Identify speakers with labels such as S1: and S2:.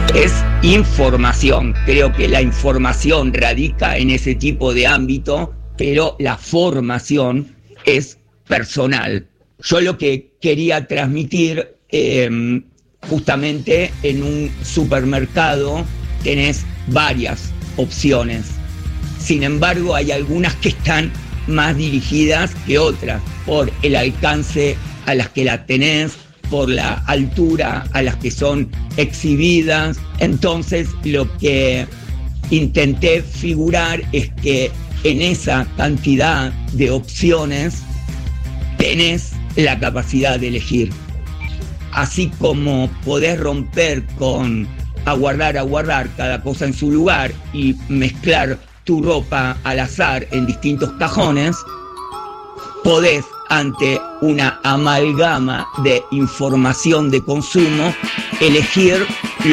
S1: Es información. Creo que la información radica en ese tipo de ámbito, pero la formación es personal. Yo lo que quería transmitir, justamente en un supermercado tenés varias opciones. Sin embargo, hay algunas que están más dirigidas que otras, por el alcance a las que la tenés, por la altura a las que son exhibidas. Entonces, lo que intenté figurar es que en esa cantidad de opciones tenés la capacidad de elegir. Así como podés romper con aguardar cada cosa en su lugar y mezclar tu ropa al azar en distintos cajones, podés, ante una amalgama de información de consumo, elegir